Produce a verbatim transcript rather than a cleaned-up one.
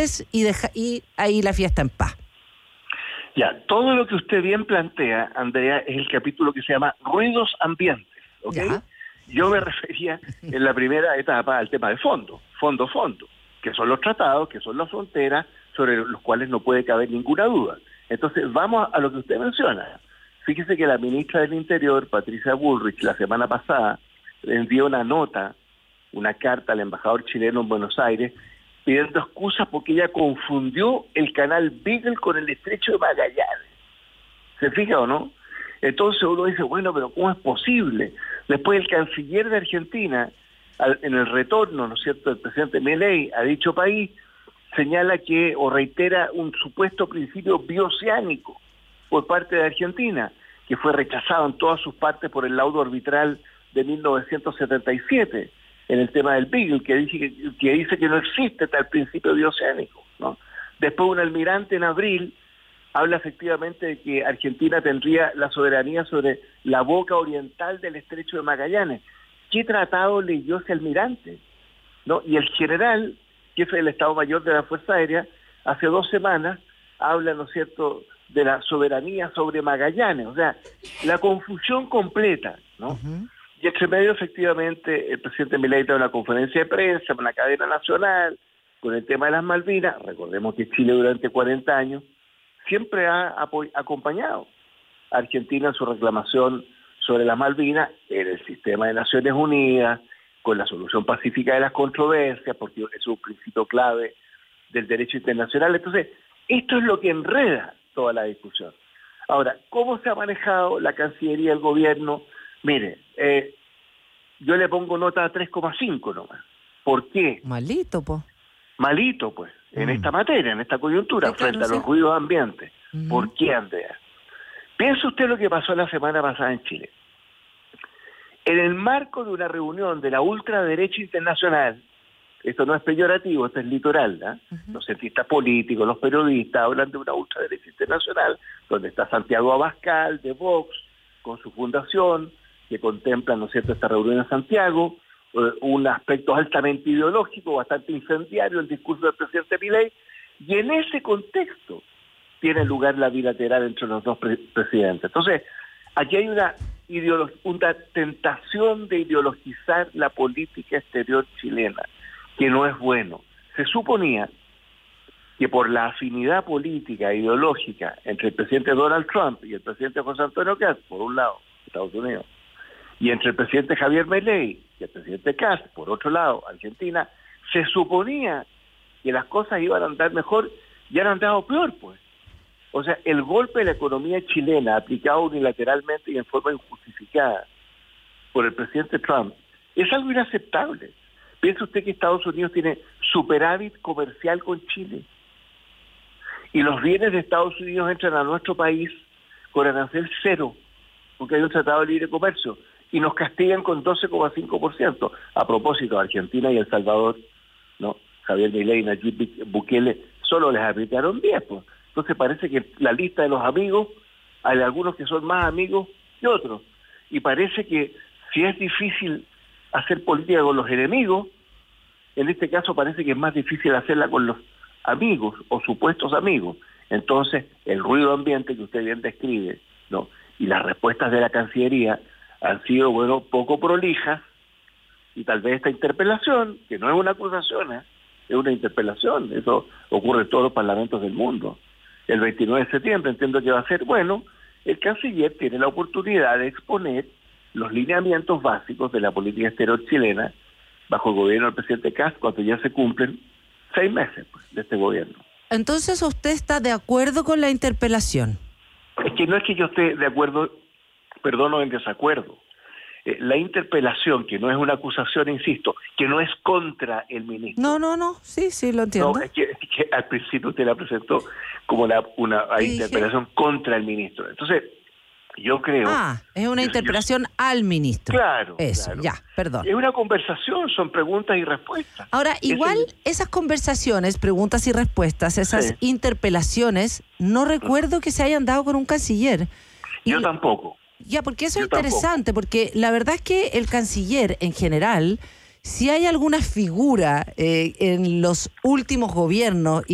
papeles y, deja, y ahí la fiesta en paz. Ya, todo lo que usted bien plantea, Andrea, es el capítulo que se llama ruidos ambientes, ¿ok? Ya. Yo me refería en la primera etapa al tema de fondo, fondo, fondo, que son los tratados, que son las fronteras, sobre los cuales no puede caber ninguna duda. Entonces, vamos a lo que usted menciona. Fíjese que la ministra del Interior, Patricia Bullrich, la semana pasada, le envió una nota, una carta al embajador chileno en Buenos Aires, pidiendo excusas porque ella confundió el canal Beagle con el estrecho de Magallanes. ¿Se fija o no? Entonces uno dice, bueno, pero ¿cómo es posible? Después el canciller de Argentina, al, en el retorno, ¿no es cierto?, el presidente Milei a dicho país, señala que, o reitera un supuesto principio bioceánico por parte de Argentina, que fue rechazado en todas sus partes por el laudo arbitral de mil novecientos setenta y siete, en el tema del Beagle, que dice que, que dice que no existe tal principio bioceánico, ¿no? Después un almirante en abril habla efectivamente de que Argentina tendría la soberanía sobre la boca oriental del estrecho de Magallanes. ¿Qué tratado leyó ese almirante? ¿No? Y el general, jefe del Estado Mayor de la Fuerza Aérea, hace dos semanas habla, ¿no es cierto?, de la soberanía sobre Magallanes. O sea, la confusión completa, ¿no? Uh-huh. Y entre medio, efectivamente, el presidente Milei da una conferencia de prensa en una cadena nacional con el tema de las Malvinas. Recordemos que Chile durante cuarenta años siempre ha apo- acompañado a Argentina en su reclamación sobre las Malvinas en el sistema de Naciones Unidas, con la solución pacífica de las controversias, porque es un principio clave del derecho internacional. Entonces, esto es lo que enreda toda la discusión. Ahora, ¿cómo se ha manejado la Cancillería del gobierno? Mire, eh, yo le pongo nota a tres coma cinco nomás. ¿Por qué? Malito, pues. Malito, pues, en mm. esta materia, en esta coyuntura, sí, frente claro, a los sí. ruidos ambientes. Uh-huh. ¿Por qué, Andrea? Piense usted lo que pasó la semana pasada en Chile. En el marco de una reunión de la ultraderecha internacional, esto no es peyorativo, esto es litoral, ¿eh? Uh-huh. Los cientistas políticos, los periodistas hablan de una ultraderecha internacional, donde está Santiago Abascal, de Vox, con su fundación, que contemplan, ¿no es cierto?, esta reunión en Santiago, eh, un aspecto altamente ideológico, bastante incendiario, el discurso del presidente Milei, y en ese contexto tiene lugar la bilateral entre los dos pre- presidentes. Entonces, aquí hay una, ideolo- una tentación de ideologizar la política exterior chilena, que no es bueno. Se suponía que por la afinidad política e ideológica entre el presidente Donald Trump y el presidente José Antonio Kast, por un lado, Estados Unidos, y entre el presidente Javier Milei y el presidente Kast, por otro lado, Argentina, se suponía que las cosas iban a andar mejor y han andado peor, pues. O sea, el golpe de la economía chilena aplicado unilateralmente y en forma injustificada por el presidente Trump es algo inaceptable. Piensa usted que Estados Unidos tiene superávit comercial con Chile y los bienes de Estados Unidos entran a nuestro país con arancel cero, porque hay un tratado de libre comercio, y nos castigan con doce coma cinco por ciento. A propósito, Argentina y El Salvador, ¿no? Javier Milei y Nayib Bukele solo les aplicaron diez, pues. Entonces parece que la lista de los amigos, hay algunos que son más amigos que otros, y parece que si es difícil hacer política con los enemigos, en este caso parece que es más difícil hacerla con los amigos o supuestos amigos. Entonces, el ruido ambiente que usted bien describe, ¿no?, y las respuestas de la Cancillería han sido, bueno, poco prolijas, y tal vez esta interpelación, que no es una acusación, ¿eh?, es una interpelación, eso ocurre en todos los parlamentos del mundo. El veintinueve de septiembre entiendo que va a ser, bueno, el canciller tiene la oportunidad de exponer los lineamientos básicos de la política exterior chilena bajo el gobierno del presidente Kast cuando ya se cumplen seis meses, pues, de este gobierno. Entonces, ¿usted está de acuerdo con la interpelación? Es que no es que yo esté de acuerdo, perdón, o en desacuerdo. Eh, la interpelación, que no es una acusación, insisto, que no es contra el ministro. No, no, no, sí, sí, lo entiendo. No, es que, es que al principio usted la presentó como la, una Dije... interpelación contra el ministro. Entonces, yo creo... Ah, es una yo, interpelación yo, al ministro. Claro. Eso, claro. ya, perdón. Es una conversación, son preguntas y respuestas. Ahora, igual Eso... esas conversaciones, preguntas y respuestas, esas sí. interpelaciones, no recuerdo que se hayan dado con un canciller. Yo y... tampoco. Ya, porque eso Yo es interesante, tampoco. Porque la verdad es que el canciller en general, si hay alguna figura eh, en los últimos gobiernos